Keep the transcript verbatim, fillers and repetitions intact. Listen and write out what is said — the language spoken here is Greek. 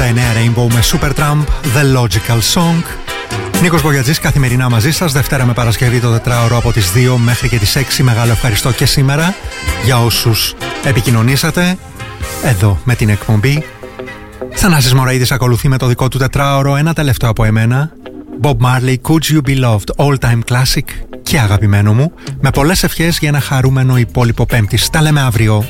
εννέα Rainbow με Supertramp, The Logical Song. Νίκος Μπογιατζής καθημερινά μαζί σας, Δευτέρα με Παρασκευή το τετράωρο από τις δύο μέχρι και τις έξι. Μεγάλο ευχαριστώ και σήμερα για όσους επικοινωνήσατε εδώ με την εκπομπή. Θανάσης Μωραΐδης ακολουθεί με το δικό του τετράωρο. Ένα τελευταίο από εμένα, Bob Marley, Could You Be Loved, All Time Classic και αγαπημένο μου, με πολλές ευχές για ένα χαρούμενο υπόλοιπο Πέμπτης. Τα λέμε αύριο.